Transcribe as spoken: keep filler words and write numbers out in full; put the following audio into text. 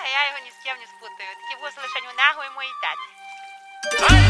я його ні з ким не спутаю. Такі вуси лише у нього і моїй тети.